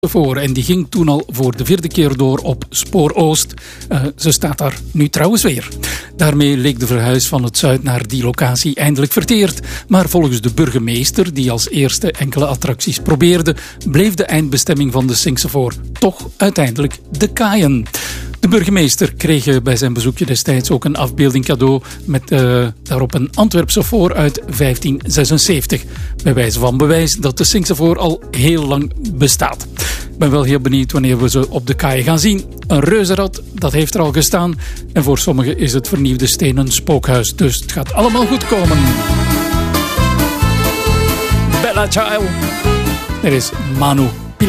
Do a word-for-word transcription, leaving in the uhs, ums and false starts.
voor en die ging toen al voor de vierde keer door op Spoor Oost. Uh, ze staat daar nu trouwens weer. Daarmee leek de verhuis van het Zuid naar die locatie eindelijk verteerd. Maar volgens de burgemeester, die als eerste enkele attracties probeerde, bleef de eindbestemming van de Singsevoort toch uiteindelijk de Kaaien. De burgemeester kreeg bij zijn bezoekje destijds ook een afbeelding cadeau met uh, daarop een Antwerpse voor uit vijftien zesenzeventig. Bij wijze van bewijs dat de Singsevoort al heel lang bestaat. Ik ben wel heel benieuwd wanneer we ze op de Kaaien gaan zien. Een reuzenrad, dat heeft er al gestaan. En voor sommigen is het vernieuwde stenen spookhuis. Dus het gaat allemaal goed komen. Bella Ciao. Er is Manu.